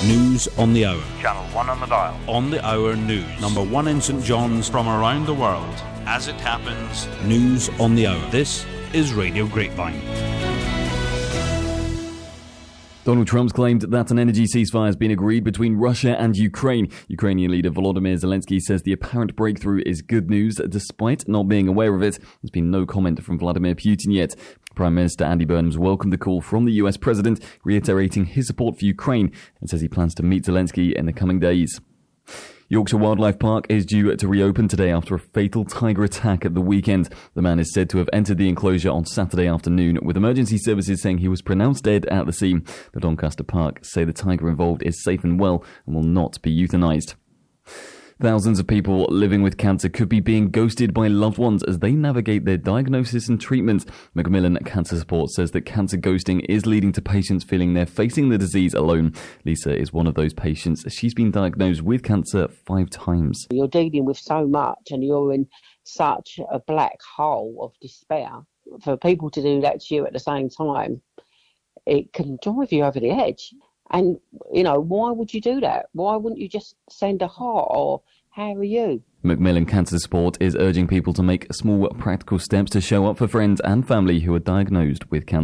News on the Hour. Channel 1 on the dial. On the Hour News. Number 1 in St John's from around the world. As it happens, News on the Hour. This is Radio Grapevine. Donald Trump's claimed that an energy ceasefire has been agreed between Russia and Ukraine. Ukrainian leader Volodymyr Zelensky says the apparent breakthrough is good news, despite not being aware of it. There's been no comment from Vladimir Putin yet. Prime Minister Andy Burnham's welcomed the call from the US President, reiterating his support for Ukraine, and says he plans to meet Zelensky in the coming days. Yorkshire Wildlife Park is due to reopen today after a fatal tiger attack at the weekend. The man is said to have entered the enclosure on Saturday afternoon, with emergency services saying he was pronounced dead at the scene. The Doncaster Park say the tiger involved is safe and well and will not be euthanized. Thousands of people living with cancer could be being ghosted by loved ones as they navigate their diagnosis and treatment. Macmillan Cancer Support says that cancer ghosting is leading to patients feeling they're facing the disease alone. Lisa is one of those patients. She's been diagnosed with cancer 5 times. You're dealing with so much and you're in such a black hole of despair. For people to do that to you at the same time, it can drive you over the edge. And, why would you do that? Why wouldn't you just send a heart or how are you? Macmillan Cancer Support is urging people to make small practical steps to show up for friends and family who are diagnosed with cancer.